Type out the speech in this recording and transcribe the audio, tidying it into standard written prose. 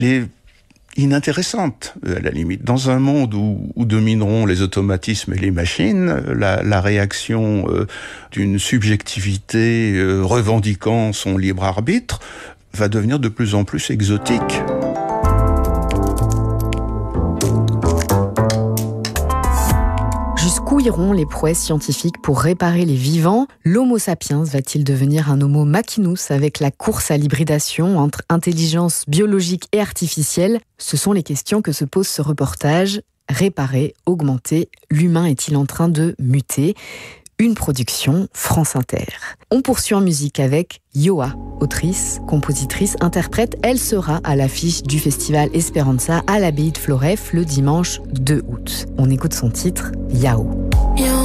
est inintéressante, à la limite. Dans un monde où domineront les automatismes et les machines, la réaction d'une subjectivité revendiquant son libre arbitre va devenir de plus en plus exotique. Jusqu'où iront les prouesses scientifiques pour réparer les vivants ? L'Homo sapiens va-t-il devenir un Homo machinus avec la course à l'hybridation entre intelligence biologique et artificielle ? Ce sont les questions que se pose ce reportage. Réparer, augmenter, l'humain est-il en train de muter ? Une production France Inter. On poursuit en musique avec Yoa, autrice, compositrice, interprète. Elle sera à l'affiche du festival Esperanza à l'abbaye de Floreffe le dimanche 2 août. On écoute son titre, Yao.